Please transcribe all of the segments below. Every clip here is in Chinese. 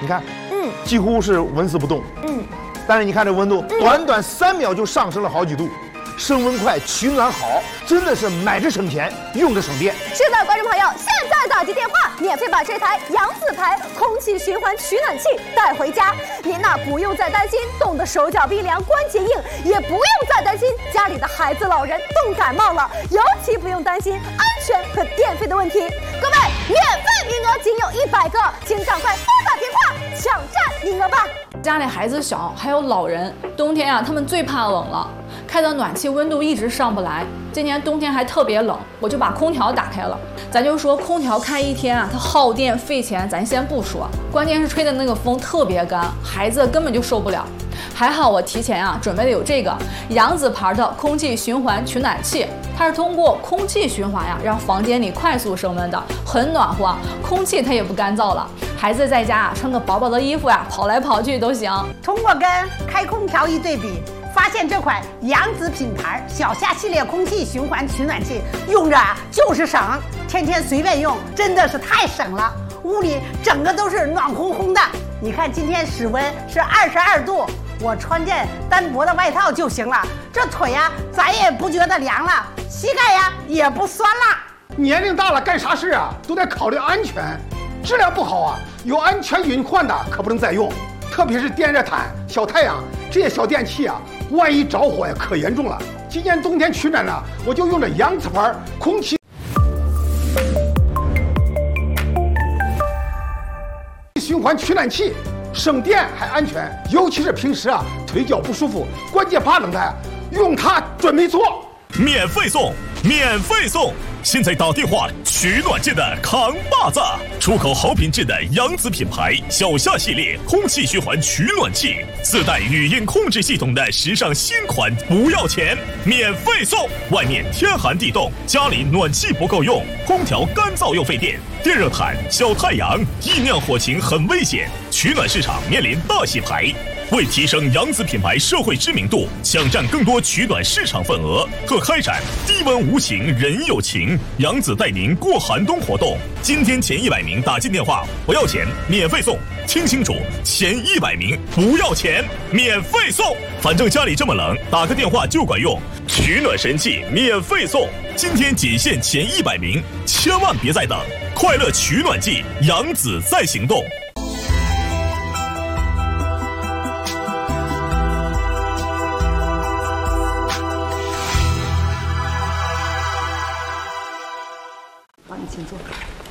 你看，几乎是纹丝不动，但是你看这温度，短短3秒就上升了好几度。升温快，取暖好，真的是买着省钱，用着省电。 是的，观众朋友，现在打进电话，免费把这台扬子牌空气循环取暖器带回家。您呐不用再担心冻得手脚冰凉、关节硬，也不用再担心家里的孩子老人冻感冒了，尤其不用担心安全和电费的问题。各位，免费名额仅有100个，请赶快拨打电话抢占名额吧。 家里孩子小，还有老人，冬天啊，他们最怕冷了。开的暖气温度一直上不来，今年冬天还特别冷，我就把空调打开了。咱就说空调开1天啊，它耗电费钱，咱先不说，关键是吹的那个风特别干，孩子根本就受不了。还好我提前啊准备的有这个扬子牌的空气循环取暖器，它是通过空气循环呀，让房间里快速升温的，很暖和，空气它也不干燥了。孩子在家啊穿个薄薄的衣服呀，跑来跑去都行。 通过跟开空调一对比，发现这款扬子品牌小夏系列空气循环取暖器用着啊就是省，天天随便用，真的是太省了。屋里整个都是暖烘烘的。你看今天室温是22度，我穿件单薄的外套就行了，这腿呀咱也不觉得凉了，膝盖呀也不酸了。 年龄大了干啥事啊都得考虑安全，质量不好啊有安全隐患的可不能再用，特别是电热毯、小太阳这些小电器啊，万一着火呀可严重了。今年冬天取暖呢，我就用这扬子牌空气循环取暖器，省电还安全，尤其是平时啊腿脚不舒服、关节怕冷的，用它准没错。 免费送，免费送！现在打电话取暖界的扛把子，出口好品质的扬子品牌小夏系列空气循环取暖器，自带语音控制系统的时尚新款，不要钱，免费送！外面天寒地冻，家里暖气不够用，空调干燥又费电，电热毯、小太阳，易酿火情很危险，取暖市场面临大洗牌。为提升扬子品牌社会知名度，抢占更多取暖市场份额，特开展低温无情人有情，扬子带您过寒冬活动。今天前100名打进电话不要钱，免费送，听清楚，前100名不要钱，免费送。反正家里这么冷，打个电话就管用，取暖神器免费送。今天仅限前100名，千万别再等，快乐取暖季，扬子在行动。 请坐。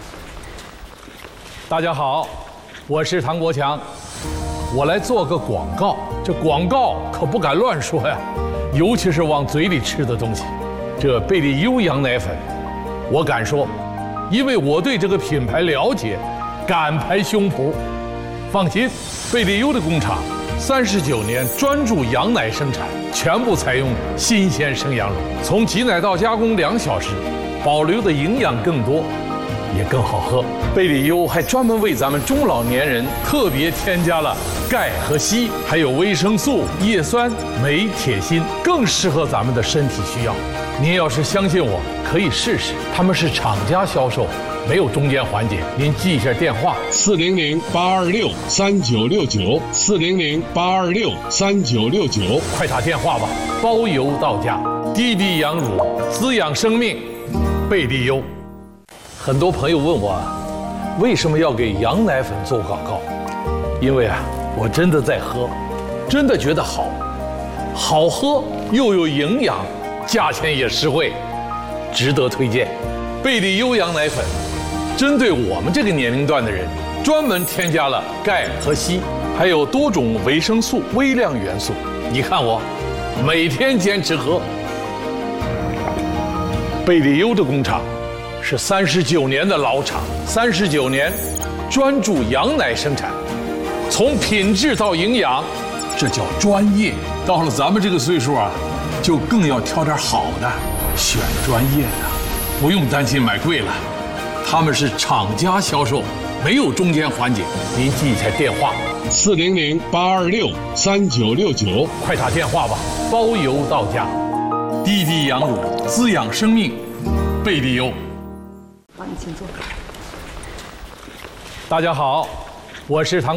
大家好，我是唐国强，我来做个广告。这广告可不敢乱说呀，尤其是往嘴里吃的东西。这贝利优羊奶粉，我敢说，因为我对这个品牌了解，敢拍胸脯。放心，贝利优的工厂39年专注羊奶生产，全部采用新鲜生羊乳，从挤奶到加工2小时。保留的营养更多，也更好喝。贝利优还专门为咱们中老年人特别添加了钙和硒，还有维生素、叶酸、镁、铁、锌，更适合咱们的身体需要。您要是相信我，可以试试。他们是厂家销售，没有中间环节。您记一下电话：400-826-3969，400-826-3969，快打电话吧，包邮到家。滴滴羊乳，滋养生命。贝利优。很多朋友问我，为什么要给羊奶粉做广告？因为啊，我真的在喝，真的觉得好，好喝又有营养，价钱也实惠，值得推荐。贝利优羊奶粉，针对我们这个年龄段的人，专门添加了钙和硒，还有多种维生素、微量元素。你看我，每天坚持喝。贝利优的工厂是39年的老厂，39年专注羊奶生产，从品质到营养，这叫专业。到了咱们这个岁数啊，就更要挑点好的，选专业的，不用担心买贵了。他们是厂家销售，没有中间环节。您记一下电话：400-826-3969，快打电话吧，包邮到家。滴滴羊乳，滋养生命，贝利优。请坐。大家好，我是唐。